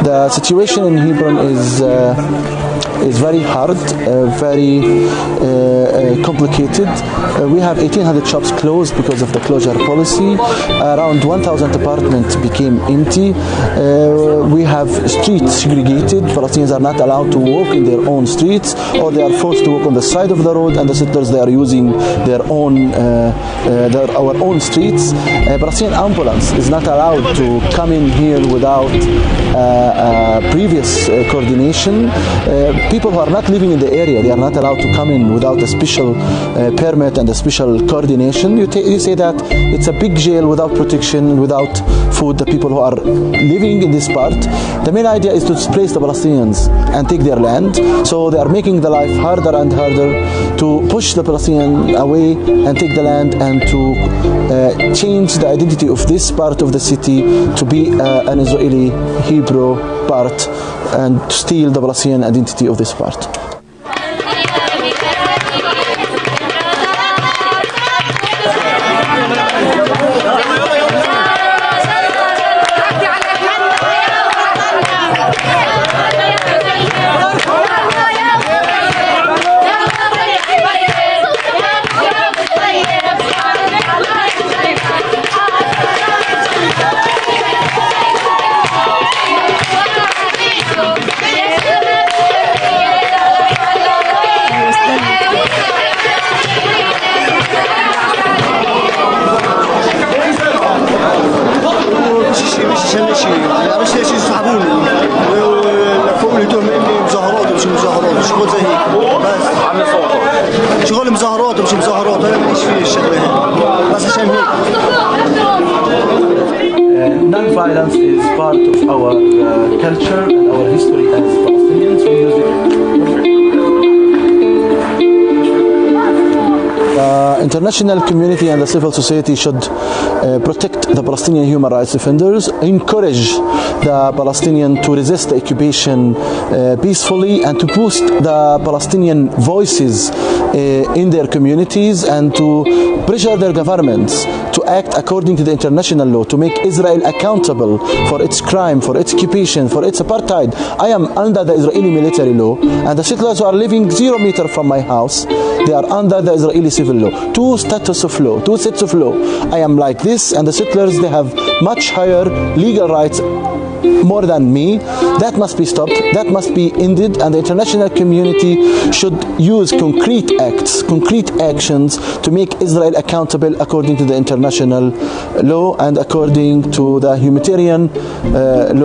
The situation in Hebron is very hard, very complicated. We have 1,800 shops closed because of the closure policy. Around 1,000 apartments became empty. We have streets segregated. Palestinians are not allowed to walk in their own streets, or they are forced to walk on the side of the road, and the settlers, they are using their own our own streets. Palestinian ambulance is not allowed to come in here without previous coordination. People who are not living in the area, they are not allowed to come in without a special permit and a special coordination. You say that it's a big jail without protection, without food. The people who are living in this part, the main idea is to displace the Palestinians and take their land. So they are making the life harder and harder to push the Palestinian away and take the land, and to change the identity of this part of the city to be an Israeli Hebrew part, and to steal the Palestinian identity of this part. شغل مظاهرات ومش مظاهرات انا ماليش فيه الشغله هي بس عشان هيك. Non-violence is part of our culture and our history as Palestinians. We use it. International community and the civil society should protect the Palestinian human rights defenders, encourage the Palestinian to resist the occupation peacefully, and to boost the Palestinian voices in their communities, and to pressure their governments to act according to the international law, to make Israel accountable for its crime, for its occupation, for its apartheid. I am under the Israeli military law, and the settlers who are living 0 meters from my house, they are under the Israeli civil law. Two status of law, two sets of law. I am like this, and the settlers, they have much higher legal rights more than me. That must be stopped, that must be ended, and the international community should use concrete acts, concrete actions to make Israel accountable according to the international law and according to the humanitarian law.